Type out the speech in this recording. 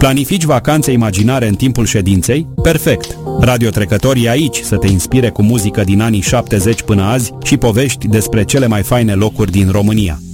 Planifici vacanțe imaginare în timpul ședinței? Perfect! Radio Trecător e aici să te inspire cu muzică din anii 70 până azi și povești despre cele mai faine locuri din România.